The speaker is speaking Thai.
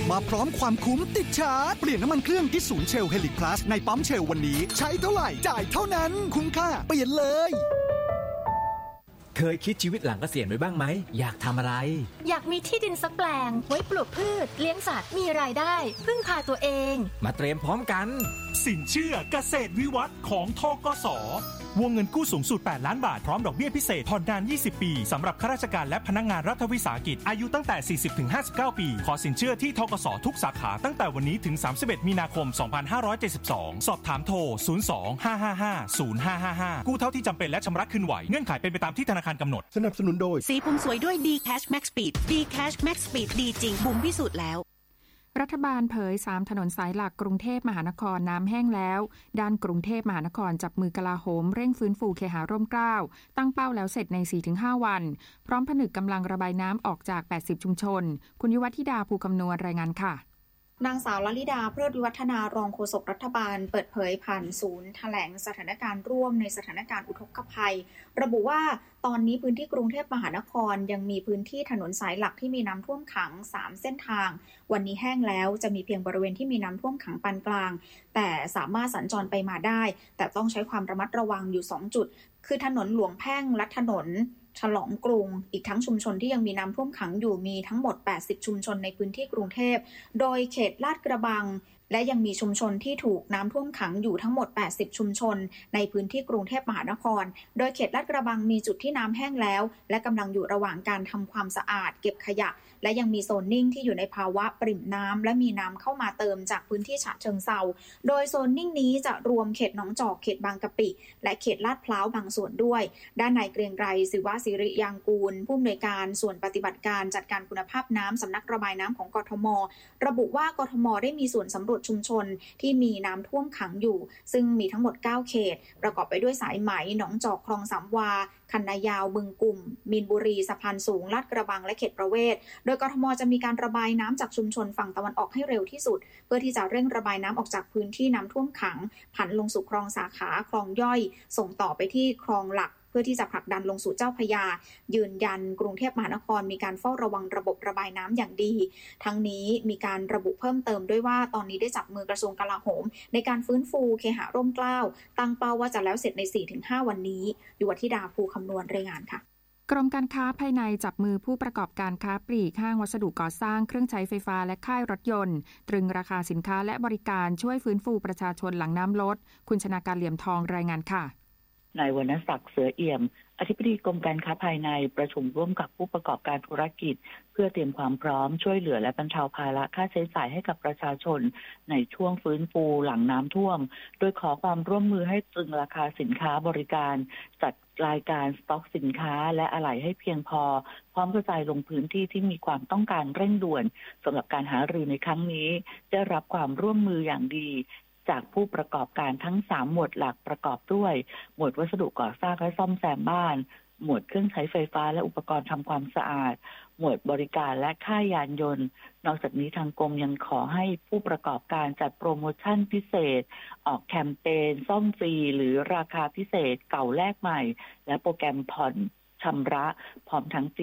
มาพร้อมความคุ้มติดชาร์จเปลี่ยนน้ำมันเครื่องที่ศูนย์เชล Helix Plus ในปั๊มเชลวันนี้ใช้เท่าไหร่จ่ายเท่านั้นคุ้มค่าเปลี่ยนเลยเคยคิดชีวิตหลังเกษียณไว้บ้างไหมอยากทำอะไรอยากมีที่ดินสักแปลงไว้ปลูกพืชเลี้ยงสัตว์มีรายได้พึ่งพาตัวเองมาเตรียมพร้อมกันสินเชื่อเกษตรวิวัฒน์ของธกส.วงเงินกู้สูงสุด8ล้านบาทพร้อมดอกเบี้ยพิเศษผ่อนนาน20ปีสำหรับข้าราชการและพนักงานรัฐวิสาหกิจอายุตั้งแต่ 40-59 ปีขอสินเชื่อที่ธกส.ทุกสาขาตั้งแต่วันนี้ถึง31มีนาคม2572สอบถามโทร02-555-0555กู้เท่าที่จำเป็นและชำระคืนไหวเงื่อนไขเป็นไปตามที่ธนาคารกำหนดสนับสนุนโดยสีผมสวยด้วย D-Cash Max Speed D-Cash Max Speed ดีจริงบุ๋มพิสูจน์แล้วรัฐบาลเผย3ถนนสายหลักกรุงเทพมหานครน้ำแห้งแล้วด้านกรุงเทพมหานครจับมือกลาโหมเร่งฟื้นฟูเคหะร่มเกล้าตั้งเป้าแล้วเสร็จใน 4-5 วันพร้อมผนึกกำลังระบายน้ำออกจาก80ชุมชนคุณยุวธิดาภูคำนวณรายงานค่ะนางสาวลลิดาเพลิดวิวัฒนารองโฆษกรัฐบาลเปิดเผยผ่านศูนย์แถลงสถานการณ์ร่วมในสถานการณ์อุทกภัยระบุว่าตอนนี้พื้นที่กรุงเทพมหานครยังมีพื้นที่ถนนสายหลักที่มีน้ำท่วมขัง3เส้นทางวันนี้แห้งแล้วจะมีเพียงบริเวณที่มีน้ำท่วมขังปานกลางแต่สามารถสัญจรไปมาได้แต่ต้องใช้ความระมัดระวังอยู่2จุดคือถนนหลวงแพ่งและถนนฉลองกรุงอีกทั้งชุมชนที่ยังมีน้ำท่วมขังอยู่มีทั้งหมด80ชุมชนในพื้นที่กรุงเทพโดยเขตลาดกระบังและยังมีชุมชนที่ถูกน้ำท่วมขังอยู่ทั้งหมด80ชุมชนในพื้นที่กรุงเทพมหานครโดยเขตลาดกระบังมีจุดที่น้ำแห้งแล้วและกำลังอยู่ระหว่างการทำความสะอาดเก็บขยะและยังมีโซนนิ่งที่อยู่ในภาวะปริ่มน้ำและมีน้ำเข้ามาเติมจากพื้นที่ฉะเชิงเทราโดยโซนนิ่งนี้จะรวมเขตหนองจอกเขตบางกะปิและเขตลาดพร้าวบางส่วนด้วยด้านนายเกรียงไกรศิวศิริยางกูลผู้อำนวยการส่วนปฏิบัติการจัดการคุณภาพน้ำสำนักระบายน้ำของกทมระบุว่ากทมได้มีส่วนสำรวจชุมชนที่มีน้ำท่วมขังอยู่ซึ่งมีทั้งหมด9เขตประกอบไปด้วยสายไหมหนองจอกคลองสามวาคันนายาวบึงกลุ่มมีนบุรีสะพานสูงลาดกระบังและเขตประเวศโดยกทมจะมีการระบายน้ำจากชุมชนฝั่งตะวันออกให้เร็วที่สุดเพื่อที่จะเร่งระบายน้ำออกจากพื้นที่น้ำท่วมขังผันลงสู่คลองสาขาคลองย่อยส่งต่อไปที่คลองหลักเพื่อที่จะผลักดันลงสู่เจ้าพระยายืนยันกรุงเทพมหานครมีการเฝ้าระวังระบบระบายน้ำอย่างดีทั้งนี้มีการระบุเพิ่มเติมด้วยว่าตอนนี้ได้จับมือกระทรวงกลาโหมในการฟื้นฟูเคหะร่มเกล้าตั้งเป้าว่าจะแล้วเสร็จใน 4-5 วันนี้ยุวธิดาภูคำนวณรายงานค่ะกรมการค้าภายในจับมือผู้ประกอบการค้าปลีกห้างวัสดุก่อสร้างเครื่องใช้ไฟฟ้าและค่ายรถยนต์ตรึงราคาสินค้าและบริการช่วยฟื้นฟูประชาชนหลังน้ำลดคุณชนาการเหลี่ยมทองรายงานค่ะนายวรรณศักดิ์เสือเอี่ยมอธิบดีกรมการค้าภายในประชุมร่วมกับผู้ประกอบการธุรกิจเพื่อเตรียมความพร้อมช่วยเหลือและบรรเทาภาระค่าใช้จ่ายให้กับประชาชนในช่วงฟื้นฟูหลังน้ำท่วมโดยขอความร่วมมือให้ตรึงราคาสินค้าบริการจัดรายการสต็อกสินค้าและอะไหล่ให้เพียงพอพร้อมกระจายลงพื้นที่ที่มีความต้องการเร่งด่วนสำหรับการหารือในครั้งนี้ได้รับความร่วมมืออย่างดีจากผู้ประกอบการทั้ง3หมวดหลักประกอบด้วยหมวดวัสดุก่อสร้างและซ่อมแซมบ้านหมวดเครื่องใช้ไฟฟ้าและอุปกรณ์ทำความสะอาดหมวดบริการและค่ายานยนต์นอกจากนี้ทางกรมยังขอให้ผู้ประกอบการจัดโปรโมชั่นพิเศษออกแคมเปญซ่อมฟรีหรือราคาพิเศษเก่าแลกใหม่และโปรแกรมผ่อนชำระพร้อมทั้ง